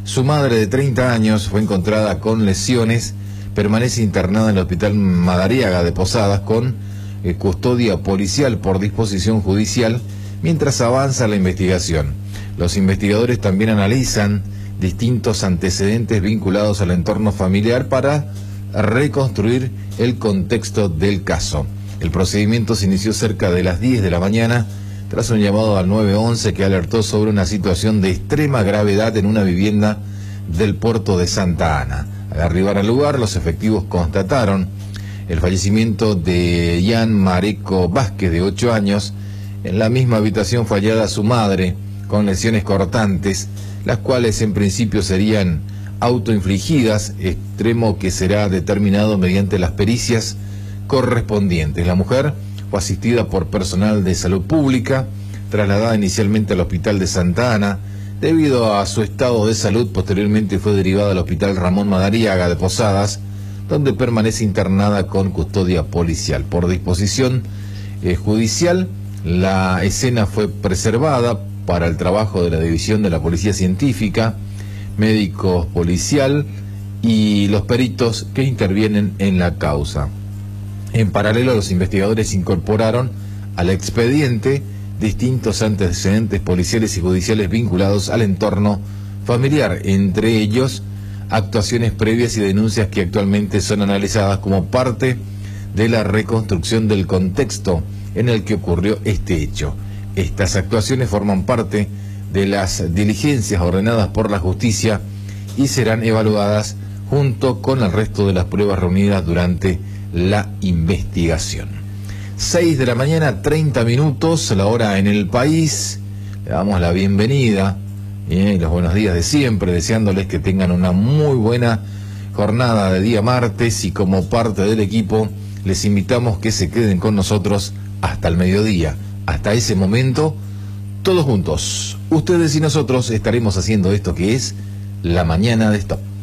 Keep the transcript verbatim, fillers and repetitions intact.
Su madre de treinta años fue encontrada con lesiones, permanece internada en el Hospital Madariaga de Posadas con eh, custodia policial por disposición judicial mientras avanza la investigación. Los investigadores también analizan distintos antecedentes vinculados al entorno familiar para reconstruir el contexto del caso. El procedimiento se inició cerca de las diez de la mañana tras un llamado al nueve once que alertó sobre una situación de extrema gravedad en una vivienda del puerto de Santa Ana. Al arribar al lugar, los efectivos constataron el fallecimiento de Ian Mareco Vázquez, de ocho años. En la misma habitación fue hallada su madre, con lesiones cortantes, las cuales en principio serían autoinfligidas, extremo que será determinado mediante las pericias correspondientes. La mujer fue asistida por personal de salud pública, trasladada inicialmente al hospital de Santa Ana. Debido a su estado de salud, posteriormente fue derivada al hospital Ramón Madariaga de Posadas, donde permanece internada con custodia policial. Por disposición eh, judicial, la escena fue preservada para el trabajo de la División de la Policía Científica, médicos policial y los peritos que intervienen en la causa. En paralelo, los investigadores incorporaron al expediente distintos antecedentes policiales y judiciales vinculados al entorno familiar, entre ellos actuaciones previas y denuncias que actualmente son analizadas como parte de la reconstrucción del contexto en el que ocurrió este hecho. Estas actuaciones forman parte de las diligencias ordenadas por la justicia y serán evaluadas junto con el resto de las pruebas reunidas durante la investigación. seis de la mañana, treinta minutos, la hora en el país. Le damos la bienvenida y los buenos días de siempre, deseándoles que tengan una muy buena jornada de día martes, y como parte del equipo les invitamos que se queden con nosotros hasta el mediodía. Hasta ese momento, todos juntos, ustedes y nosotros, estaremos haciendo esto que es La Mañana de Stop.